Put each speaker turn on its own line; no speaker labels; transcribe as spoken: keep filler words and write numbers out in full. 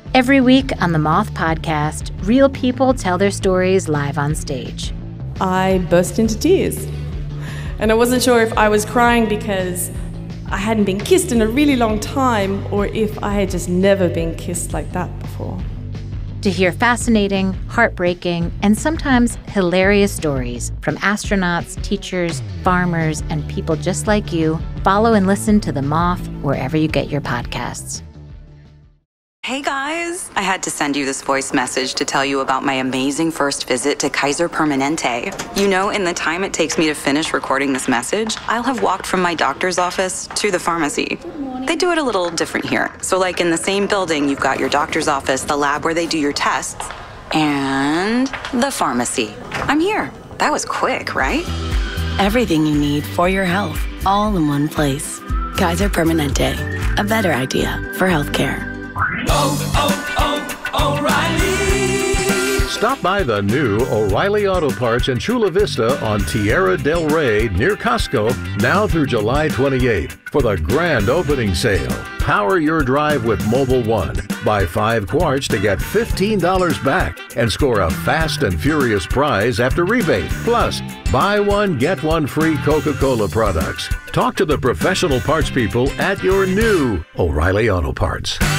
Every week on the Moth Podcast, real people tell their stories live on stage.
I burst into tears. And I wasn't sure if I was crying because I hadn't been kissed in a really long time or if I had just never been kissed like that before.
To hear fascinating, heartbreaking, and sometimes hilarious stories from astronauts, teachers, farmers, and people just like you, follow and listen to The Moth wherever you get your podcasts.
Hey guys, I had to send you this voice message to tell you about my amazing first visit to Kaiser Permanente. You know, in the time it takes me to finish recording this message, I'll have walked from my doctor's office to the pharmacy. They do it a little different here. So like in the same building, you've got your doctor's office, the lab where they do your tests, and the pharmacy. I'm here. That was quick, right?
Everything you need for your health, all in one place. Kaiser Permanente, a better idea for healthcare.
Oh, oh, oh, O'Reilly!
Stop by the new O'Reilly Auto Parts in Chula Vista on Tierra del Rey near Costco now through July twenty-eighth for the grand opening sale. Power your drive with Mobile One. Buy five quarts to get fifteen dollars back and score a fast and furious prize after rebate. Plus, buy one, get one free Coca-Cola products. Talk to the professional parts people at your new O'Reilly Auto Parts.